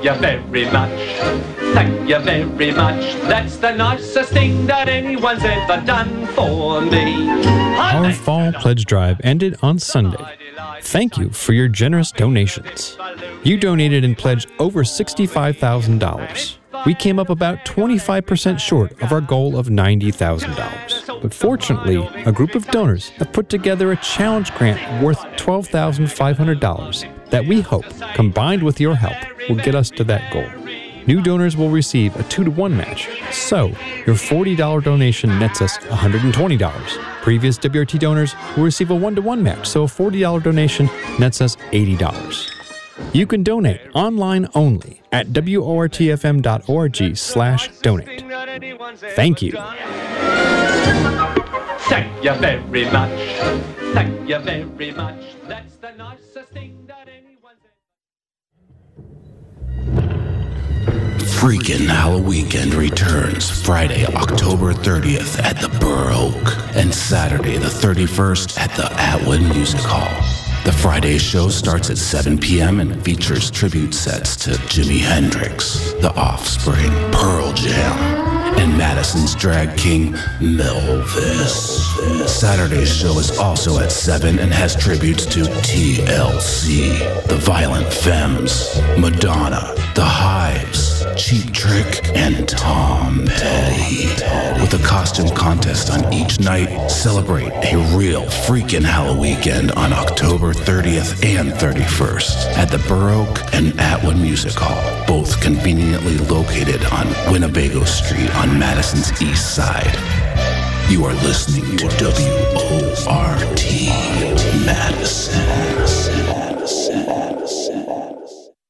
you very much. Thank you very much. That's the nicest thing that anyone's ever done for me. Our fall pledge drive ended on Sunday. Thank you for your generous donations. You donated and pledged over $65,000. We came up about 25% short of our goal of $90,000. But fortunately, a group of donors have put together a challenge grant worth $12,500 that we hope, combined with your help, will get us to that goal. New donors will receive a 2-to-1 match, so your $40 donation nets us $120. Previous WRT donors will receive a 1-to-1 match, so a $40 donation nets us $80. You can donate online only at wortfm.org/donate. Thank you. Thank you very much. Thank you very much. That's the nicest thing that anyone's Freakin' Halloween returns Friday, October 30th at the Burr Oak and Saturday the 31st at the Atwood Music Hall. The Friday show starts at 7 p.m. and features tribute sets to Jimi Hendrix, The Offspring, Pearl Jam, and Madison's drag king, Melvis. Saturday's show is also at 7 and has tributes to TLC, The Violent Femmes, Madonna, The Hives, Cheap Trick, and Tom Petty. With a costume contest on each night, celebrate a real freaking Halloween on October 30th and 31st at the Burr Oak and Atwood Music Hall, both conveniently located on Winnebago Street on Madison's east side. You are listening to WORT Madison.